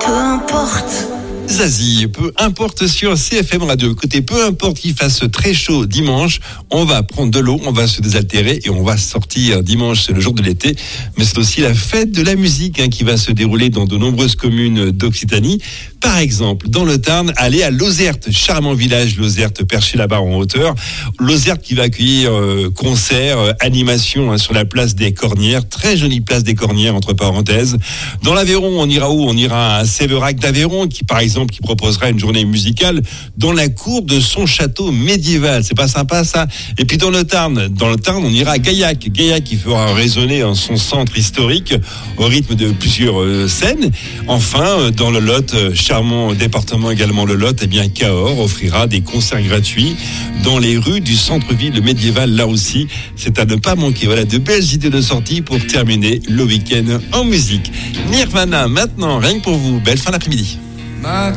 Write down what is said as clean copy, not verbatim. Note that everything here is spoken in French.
peu importe. Zazie, peu importe sur CFM Radio. Écoutez, peu importe qu'il fasse très chaud dimanche, on va prendre de l'eau, on va se désaltérer et on va sortir. Dimanche, c'est le jour de l'été, mais c'est aussi la fête de la musique qui va se dérouler dans de nombreuses communes d'Occitanie. Par exemple, dans le Tarn, allez à Lozerte, charmant village Lozerte, perché là-bas en hauteur. Lozerte qui va accueillir concerts, animations sur la place des Cornières, très jolie place des Cornières entre parenthèses. Dans l'Aveyron, on ira où ? On ira à Sévérac d'Aveyron, qui par exemple qui proposera une journée musicale dans la cour de son château médiéval. C'est pas sympa ça. Et puis dans le Tarn, on ira à Gaillac. Gaillac qui fera résonner son centre historique au rythme de plusieurs scènes. Enfin, dans le Lot, charmant département également le Lot, Cahors offrira des concerts gratuits dans les rues du centre-ville médiéval là aussi. C'est à ne pas manquer. Voilà de belles idées de sortie pour terminer le week-end en musique. Nirvana maintenant, rien que pour vous. Belle fin d'après-midi. My